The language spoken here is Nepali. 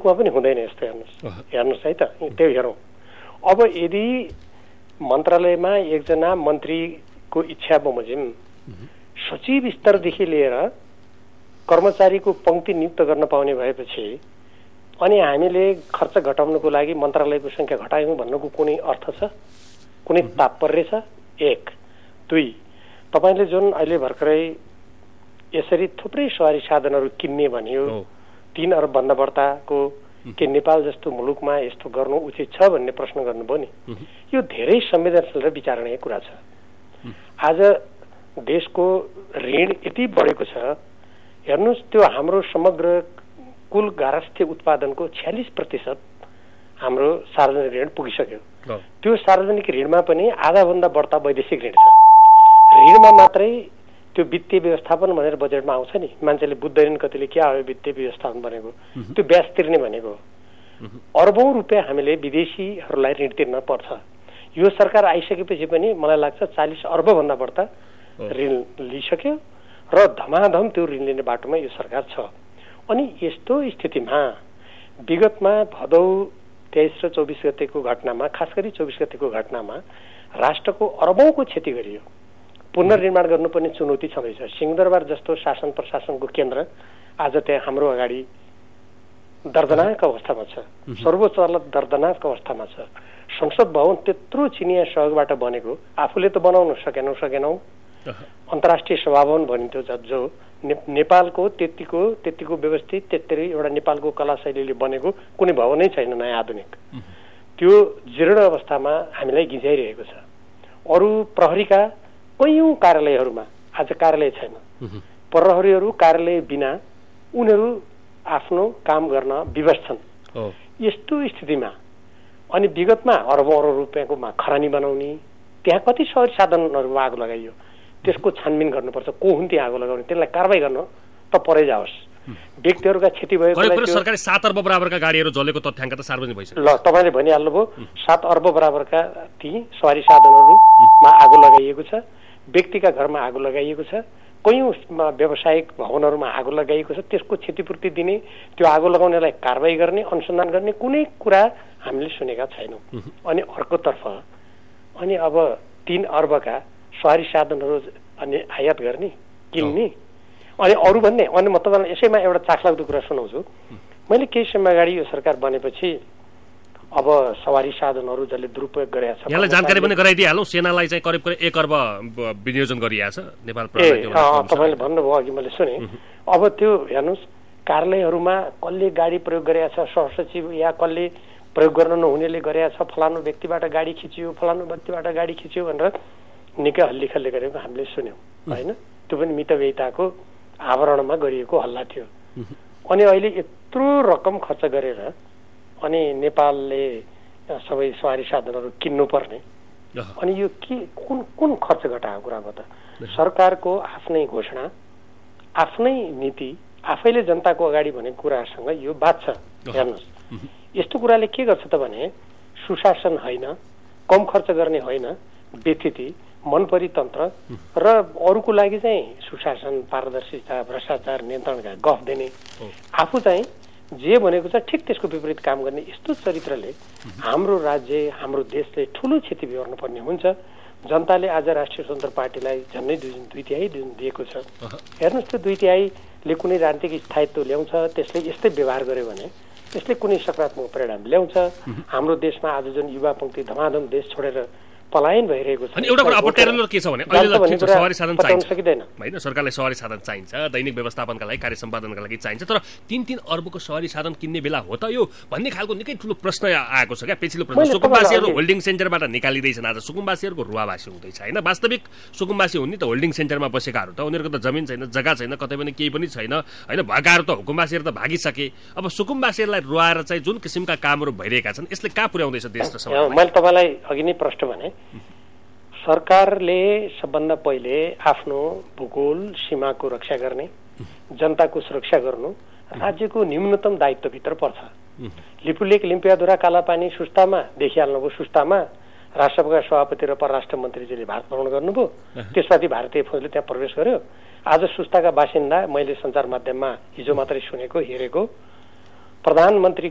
मुलुकमा पनि हुँदैन यस्तो। हेर्नुहोस् है त, त्यो हेरौँ। अब यदि मन्त्रालयमा एकजना मन्त्रीको इच्छा बमोजिम सचिव स्तरदेखि लिएर कर्मचारीको पङ्क्ति नियुक्त गर्न पाउने भएपछि अनि हामीले खर्च घटाउनको लागि मन्त्रालयको सङ्ख्या घटायौँ भन्नुको कुनै अर्थ छ, कुनै तात्पर्य छ? एक। दुई, तपाईँले जुन अहिले भर्खरै यसरी थुप्रै सवारी साधनहरू किन्ने भनियो, 3 अरबभन्दा बढ्ताको के नेपाल जस्तो मुलुकमा यस्तो गर्नु उचित छ भन्ने प्रश्न गर्नुभयो नि, यो धेरै संवेदनशील र विचारणीय कुरा छ। आज देशको ऋण यति बढेको छ, हेर्नुहोस्, त्यो हाम्रो समग्र कुल गार्हस्थ्य उत्पादनको 46% हाम्रो सार्वजनिक ऋण पुगिसक्यो। त्यो सार्वजनिक ऋणमा पनि आधाभन्दा बढ्ता वैदेशिक ऋण छ। ऋणमा मात्रै त्यो वित्तीय व्यवस्थापन भनेर बजेटमा आउँछ नि, मान्छेले बुझ्दैनन् कतिले के आयो वित्तीय व्यवस्थापन भनेको, त्यो ब्याज तिर्ने भनेको। अर्बौं रुपियाँ हामीले विदेशीहरूलाई ऋण तिर्न पर्छ। यो सरकार आइसकेपछि पनि मलाई लाग्छ 40 अर्बभन्दा बढ्ता ऋण लिइसक्यो र धमाधम त्यो ऋण लिने बाटोमा यो सरकार छ। अनि यस्तो स्थितिमा विगतमा भदौ 23 र 24 गतेको घटनामा, खास गरी 24 गतेको घटनामा राष्ट्रको अर्बौंको क्षति गरियो। पुनर्निर्माण गर्नुपर्ने चुनौती छँदैछ। सिंहदरबार जस्तो शासन प्रशासनको केन्द्र आज त्यहाँ हाम्रो अगाडि दर्दनाक अवस्थामा छ। सर्वोच्च अदालत दर्दनाक अवस्थामा छ। संसद भवन त्यत्रो चिनिया सहयोगबाट बनेको, आफूले त बनाउन सकेनौँ। अन्तर्राष्ट्रिय सभाभवन भनिन्थ्यो जो नेपालको त्यतिको व्यवस्थित त्यतिकै एउटा नेपालको कला शैलीले बनेको कुनै भवनै छैन नयाँ आधुनिक। त्यो जीर्ण अवस्थामा हामीलाई गिजाइरहेको छ। अरू प्रहरीका कैयौं कार्यालयहरूमा आज कार्यालय छैन। प्रहरीहरू कार्यालय बिना उनीहरू आफ्नो काम गर्न विवश छन्। यस्तो स्थितिमा अनि विगतमा अर्बौं रुपियाँको खरानी बनाउने, त्यहाँ कति सवारी साधनहरूमा आगो लगाइयो, त्यसको छानबिन गर्नुपर्छ। को हुन् त्यहाँ आगो लगाउने, त्यसलाई कारबाही गर्न त परै जाओस्। व्यक्तिहरूका क्षति भएको सरकारले 7 अर्ब बराबरका गाडीहरू जलेको तथ्याङ्क त सार्वजनिक भइसक्यो। ल, तपाईँले भनिहाल्नुभयो 7 अर्ब बराबरका ती सवारी साधनहरूमा आगो लगाइएको छ। व्यक्तिका घरमा आगो लगाइएको छ। कैयौं व्यावसायिक भवनहरूमा आगो लगाइएको छ। त्यसको क्षतिपूर्ति दिने, त्यो आगो लगाउनेलाई कारबाही गर्ने, अनुसन्धान गर्ने कुनै कुरा हामीले सुनेका छैनौँ। अनि अर्कोतर्फ अनि अब 3 अर्बका सवारी साधनहरू अनि आयात गर्ने, किन्ने, अनि अरू भन्ने। अनि म तपाईँलाई यसैमा एउटा चाखलाग्दो कुरा सुनाउँछु। मैले केही समय अगाडि यो सरकार बनेपछि अब सवारी साधनहरू जसले दुरुपयोग गरेका छ, यहाँलाई जानकारी पनि गराइदिइहालौँ। सेनालाई चाहिँ करिब 1 अर्ब विनियोजन गरिएको छ नेपाल प्रहरीले। तपाईँले भन्नुभयो अघि, मैले सुने। अब त्यो हेर्नुहोस्, कार्यालयहरूमा कसले गाडी प्रयोग गरेका छ, सहसचिव या कसले प्रयोग गर्न नहुनेले गरेका छ, फलानु व्यक्तिबाट गाडी खिचियो, फलानु व्यक्तिबाट गाडी खिचियो भनेर निकै हल्लीखल्ली गरेको हामीले सुन्यौँ होइन। त्यो पनि मितव्ययिताको आवरणमा गरिएको हल्ला थियो। अनि अहिले यत्रो रकम खर्च गरेर अनि नेपालले सबै सवारी साधनहरू किन्नुपर्ने, अनि यो के कुन खर्च घटाएको कुरा हो त? सरकारको आफ्नै घोषणा, आफ्नै नीति, आफैले जनताको अगाडि भनेको कुरासँग यो बात छ। हेर्नुहोस्, यस्तो कुराले के गर्छ त भने सुशासन होइन, कम खर्च गर्ने होइन, व्यथिति, मनपरी तन्त्र र अरूको लागि चाहिँ सुशासन, पारदर्शिता, भ्रष्टाचार नियन्त्रणका गफ दिने, आफू चाहिँ जे भनेको छ ठिक त्यसको विपरीत काम गर्ने, यस्तो चरित्रले हाम्रो राज्य, हाम्रो देशले ठुलो क्षति बिहोर्नु पर्ने हुन्छ। जनताले आज राष्ट्रिय स्वतन्त्र पार्टीलाई झन्डै 2/3 दिएको छ। हेर्नुहोस्, त्यो 2/3ले कुनै राजनीतिक स्थायित्व ल्याउँछ, त्यसले यस्तै व्यवहार गर्यो भने त्यसले कुनै सकारात्मक परिणाम ल्याउँछ। हाम्रो देशमा आज जुन युवा पङ्क्ति धमाधम देश छोडेर पलायन भइरहेको छ। अनि एउटा कुरा अप्ठ्यारो के छ भने अहिले सवारी साधन चाहिन्छ सकिदैन हैन, सरकारलाई सवारी साधन चाहिन्छ, दैनिक व्यवस्थापनका लागि, कार्य सम्पादनका लागि चाहिन्छ, तर 3 अर्बको सवारी साधन किन्ने बेला हो त यो भन्ने खालको निकै ठुलो प्रश्न आएको छ क्या, पेचिलो प्रश्न। सुकुम्बासीहरू होल्डिङ सेन्टरबाट निकालिँदैछन्। आज सुकुम्बासीहरूको रुवावासी हुँदैछ हैन। वास्तविक सुकुम्बासी हुन् नि त होल्डिङ सेन्टरमा बसेकाहरू त, उनीहरूको त जमिन छैन, जग्गा छैन, कतै पनि केही पनि छैन हैन। भएकाहरू त हुकुम्बासीहरू त भागिसके। अब सुकुम्बासीहरूलाई रुवाएर चाहिँ जुन किसिमका कामहरू भइरहेका छन्, यसले कहाँ पुर्याउँदैछ देश र समाजलाई? मैले तपाईँलाई अघि नै प्रश्न भने सरकारले सबभन्दा पहिले आफ्नो भूगोल सीमाको रक्षा गर्ने, जनताको सुरक्षा गर्नु राज्यको न्यूनतम दायित्वभित्र पर्छ। लिपुलेक, लिम्पियाधुरा, कालापानी, सुस्तामा देखिहाल्नुभयो। सुस्तामा राष्ट्रसभाका सभापति र परराष्ट्र मन्त्रीजीले भारत भ्रमण गर्नुभयो। त्यसपछि भारतीय फौजले त्यहाँ प्रवेश गर्यो। आज सुस्ताका बासिन्दा, मैले सञ्चार माध्यममा हिजो मात्रै सुनेको, हेरेको, प्रधानमन्त्री